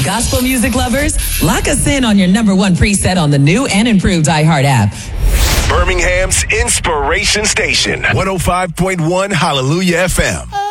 Gospel music lovers, lock us in on your number one preset on the new and improved iHeart app. Birmingham's Inspiration Station, 105.1 Hallelujah FM.